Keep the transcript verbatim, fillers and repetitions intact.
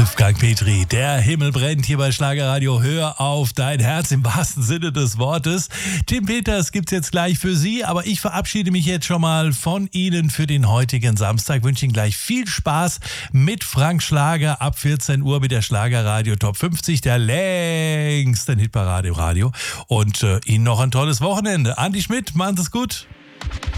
Wolfgang Petri, der Himmel brennt hier bei Schlagerradio. Hör auf dein Herz im wahrsten Sinne des Wortes. Tim Peters gibt's jetzt gleich für Sie, aber ich verabschiede mich jetzt schon mal von Ihnen für den heutigen Samstag. Wünsche Ihnen gleich viel Spaß mit Frank Schlager ab vierzehn Uhr mit der Schlagerradio Top fünfzig, der längsten Hitparade im Radio. Und äh, Ihnen noch ein tolles Wochenende. Andi Schmidt, machen Sie es gut.